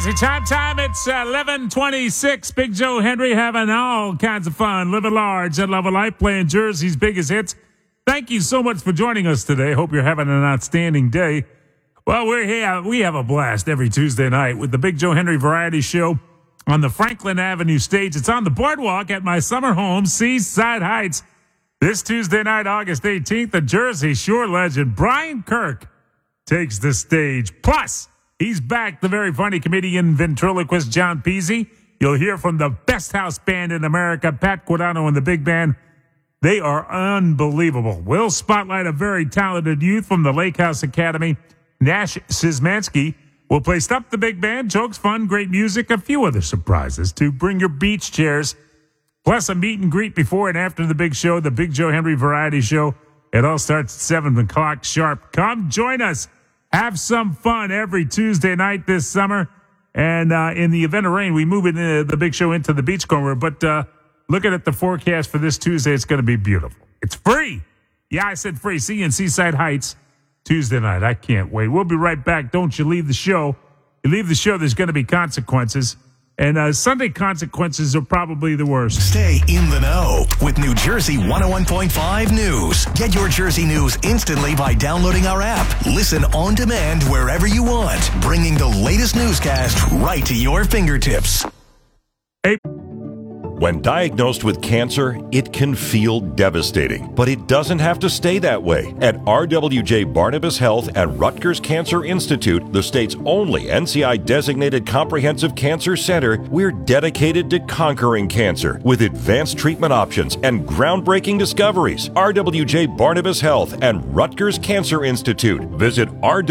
Jersey time. It's 11:26. Big Joe Henry having all kinds of fun, living large at Level Life, playing Jersey's biggest hits. Thank you so much for joining us today. Hope you're having an outstanding day. Well, we're here. We have a blast every Tuesday night with the Big Joe Henry Variety Show on the Franklin Avenue stage. It's on the boardwalk at my summer home, Seaside Heights. This Tuesday night, August 18th, the Jersey Shore legend Brian Kirk takes the stage. Plus, he's back, the very funny comedian ventriloquist John Peasy. You'll hear from the best house band in America, Pat Guadano and the Big Band. They are unbelievable. We'll spotlight a very talented youth from the Lake House Academy. Nash Szymanski will play Stump the Big Band, jokes, fun, great music, a few other surprises to bring your beach chairs. Plus a meet and greet before and after the big show, the Big Joe Henry Variety Show. It all starts at 7 o'clock sharp. Come join us. Have some fun every Tuesday night this summer. And in the event of rain, we move the big show into the Beachcomber. But looking at the forecast for this Tuesday, it's going to be beautiful. It's free. Yeah, I said free. See you in Seaside Heights Tuesday night. I can't wait. We'll be right back. Don't you leave the show. You leave the show, there's going to be consequences. And Sunday consequences are probably the worst. Stay in the know with New Jersey 101.5 News. Get your Jersey news instantly by downloading our app. Listen on demand wherever you want, bringing the latest newscast right to your fingertips. Hey. When diagnosed with cancer, it can feel devastating, but it doesn't have to stay that way. At RWJ Barnabas Health at Rutgers Cancer Institute, the state's only NCI-designated comprehensive cancer center, we're dedicated to conquering cancer with advanced treatment options and groundbreaking discoveries. RWJ Barnabas Health and Rutgers Cancer Institute. Visit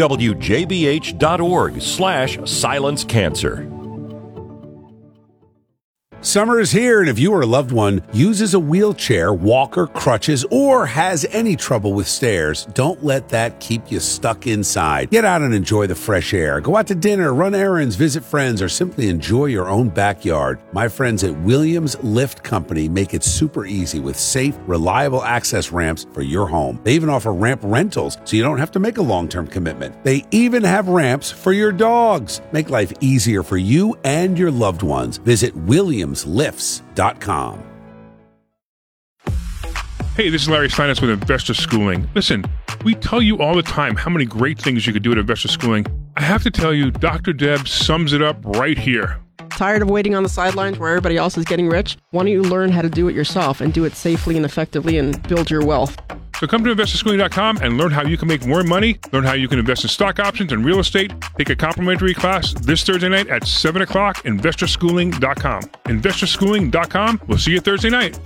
rwjbh.org/silencecancer. Summer is here, and if you or a loved one uses a wheelchair, walker, crutches, or has any trouble with stairs, don't let that keep you stuck inside. Get out and enjoy the fresh air. Go out to dinner, run errands, visit friends, or simply enjoy your own backyard. My friends at Williams Lift Company make it super easy with safe, reliable access ramps for your home. They even offer ramp rentals, so you don't have to make a long-term commitment. They even have ramps for your dogs. Make life easier for you and your loved ones. Visit williamslifts.com. Hey, this is Larry Steinitz with Investor Schooling. Listen, we tell you all the time how many great things you could do at Investor Schooling. I have to tell you, Dr. Deb sums it up right here. Tired of waiting on the sidelines where everybody else is getting rich? Why don't you learn how to do it yourself and do it safely and effectively and build your wealth? So come to investorschooling.com and learn how you can make more money, learn how you can invest in stock options and real estate. Take a complimentary class this Thursday night at 7 o'clock, investorschooling.com. Investorschooling.com. We'll see you Thursday night.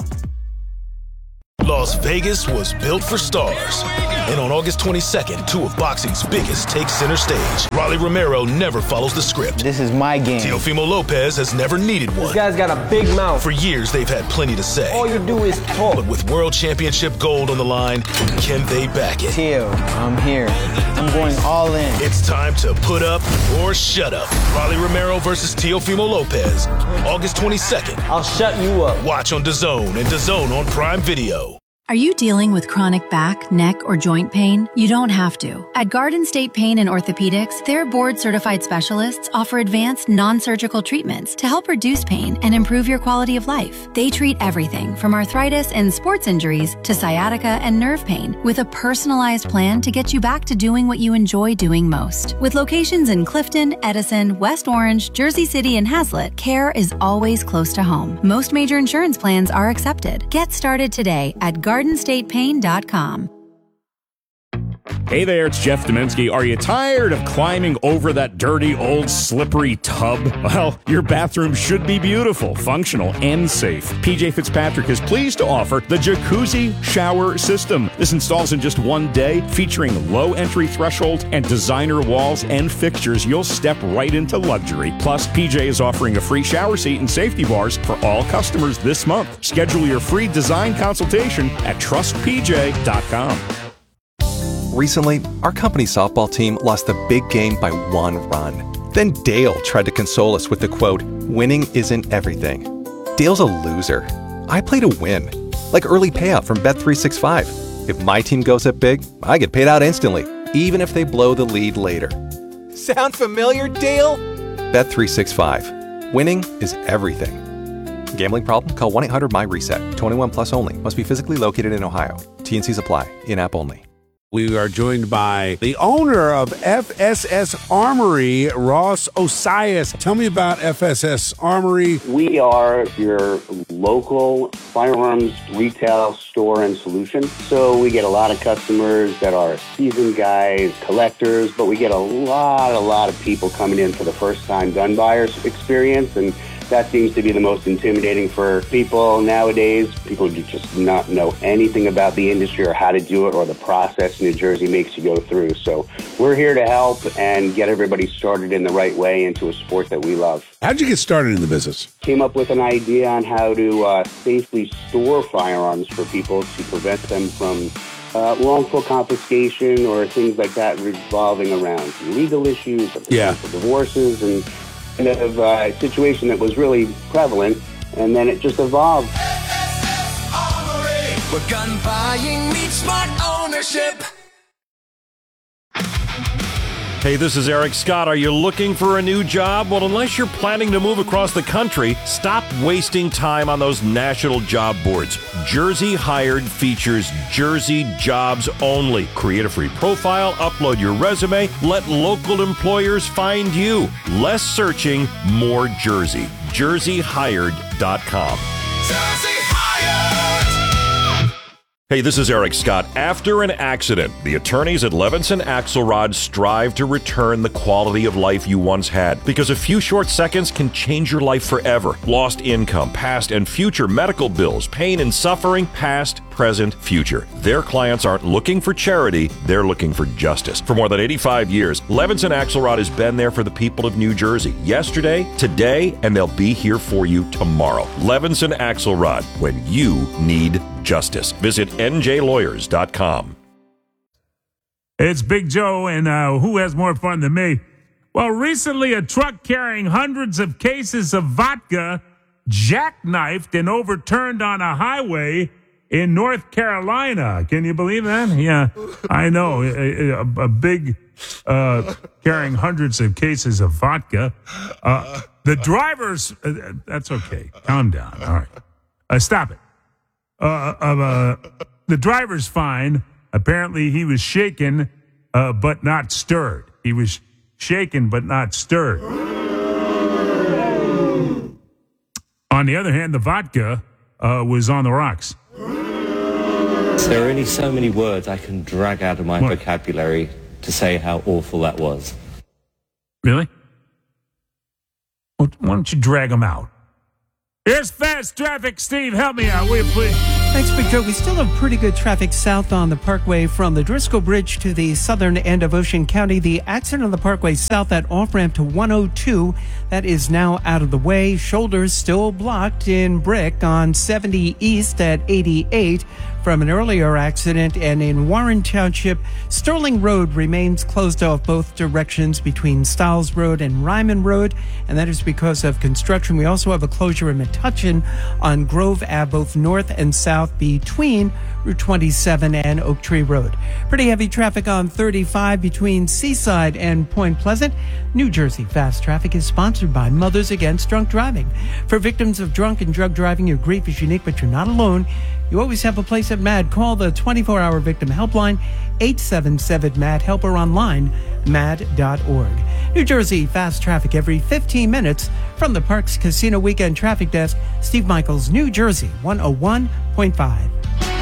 Las Vegas was built for stars. And on August 22nd, two of boxing's biggest take center stage. Rolly Romero never follows the script. This is my game. Teofimo Lopez has never needed one. This guy's got a big mouth. For years, they've had plenty to say. All you do is talk. But with World Championship gold on the line, can they back it? Teo, I'm here. I'm going all in. It's time to put up or shut up. Rolly Romero versus Teofimo Lopez. August 22nd. I'll shut you up. Watch on DAZN and DAZN on Prime Video. Are you dealing with chronic back, neck, or joint pain? You don't have to. At Garden State Pain and Orthopedics, their board-certified specialists offer advanced non-surgical treatments to help reduce pain and improve your quality of life. They treat everything from arthritis and sports injuries to sciatica and nerve pain with a personalized plan to get you back to doing what you enjoy doing most. With locations in Clifton, Edison, West Orange, Jersey City, and Hazlet, care is always close to home. Most major insurance plans are accepted. Get started today at GardenStatePain.com. Hey there, it's Jeff Domensky. Are you tired of climbing over that dirty, old, slippery tub? Well, your bathroom should be beautiful, functional, and safe. PJ Fitzpatrick is pleased to offer the Jacuzzi Shower System. This installs in just one day, featuring low entry threshold and designer walls and fixtures. You'll step right into luxury. Plus, PJ is offering a free shower seat and safety bars for all customers this month. Schedule your free design consultation at trustpj.com. Recently, our company softball team lost the big game by 1 run. Then Dale tried to console us with the quote, "Winning isn't everything." Dale's a loser. I play to win. Like early payout from Bet365. If my team goes up big, I get paid out instantly, even if they blow the lead later. Sound familiar, Dale? Bet365. Winning is everything. Gambling problem? Call 1-800-MY-RESET. 21 plus only. Must be physically located in Ohio. T&Cs apply. In-app only. We are joined by the owner of FSS Armory, Ross Osias. Tell me about FSS Armory. We are your local firearms retail store and solution. So we get a lot of customers that are seasoned guys, collectors, but we get a lot of people coming in for the first time gun buyers experience, and that seems to be the most intimidating for people nowadays. People do just not know anything about the industry or how to do it or the process New Jersey makes you go through. So we're here to help and get everybody started in the right way into a sport that we love. How'd you get started in the business? Came up with an idea on how to safely store firearms for people to prevent them from wrongful confiscation or things like that revolving around legal issues, divorces, and kind of a situation that was really prevalent, and then it just evolved. Where gun buying meets smart ownership. Hey, this is Eric Scott. Are you looking for a new job? Well, unless you're planning to move across the country, stop wasting time on those national job boards. Jersey Hired features Jersey jobs only. Create a free profile, upload your resume, let local employers find you. Less searching, more Jersey. JerseyHired.com. Jersey Hired! Hey, this is Eric Scott. After an accident, the attorneys at Levinson Axelrod strive to return the quality of life you once had, because a few short seconds can change your life forever. Lost income, past and future medical bills, pain and suffering, past, present, future. Their clients aren't looking for charity, they're looking for justice. For more than 85 years, Levinson Axelrod has been there for the people of New Jersey. Yesterday, today, and they'll be here for you tomorrow. Levinson Axelrod, when you need justice. Visit njlawyers.com. It's Big Joe, and who has more fun than me? Well, recently a truck carrying hundreds of cases of vodka jackknifed and overturned on a highway in North Carolina. Can you believe that? Yeah, I know. A big carrying hundreds of cases of vodka. The drivers, that's okay. Calm down. All right. Stop it. The driver's fine. Apparently he was shaken, but not stirred. He was shaken, but not stirred. On the other hand, the vodka was on the rocks. There are only so many words I can drag out of my vocabulary to say how awful that was. Really? Why don't you drag them out? Here's fast traffic. Steve, help me out, will you please? Thanks, Big Joe. We still have pretty good traffic south on the Parkway from the Driscoll Bridge to the southern end of Ocean County. The accident on the Parkway south, that off-ramp to 102, that is now out of the way. Shoulders still blocked in Brick on 70 East at 88 from an earlier accident. And in Warren Township, Sterling Road remains closed off both directions between Stiles Road and Ryman Road, and that is because of construction. We also have a closure in Metuchen on Grove Ave, both north and south between Route 27 and Oak Tree Road. Pretty heavy traffic on 35 between Seaside and Point Pleasant. New Jersey Fast Traffic is sponsored by Mothers Against Drunk Driving. For victims of drunk and drug driving, your grief is unique, but you're not alone. You always have a place at MAD. Call the 24-hour victim helpline, 877-MAD. Help her online, mad.org. New Jersey Fast Traffic every 15 minutes. From the Parks Casino Weekend Traffic Desk, Steve Michaels, New Jersey 101.5.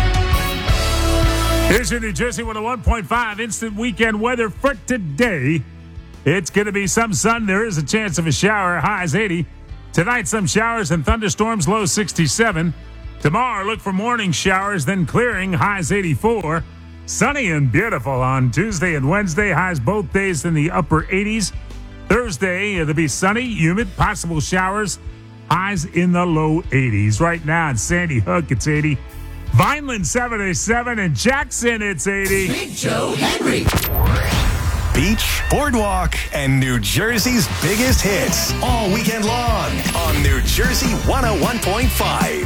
Here's your New Jersey 101.5 instant weekend weather for today. It's going to be some sun. There is a chance of a shower. Highs 80. Tonight, some showers and thunderstorms. Low 67. Tomorrow, look for morning showers, then clearing. Highs 84. Sunny and beautiful on Tuesday and Wednesday. Highs both days in the upper 80s. Thursday, it'll be sunny, humid, possible showers. Highs in the low 80s. Right now in Sandy Hook, it's 80. Vineland, 77. And Jackson, it's 80. Big Joe Henry. Beach, boardwalk, and New Jersey's biggest hits all weekend long on New Jersey 101.5.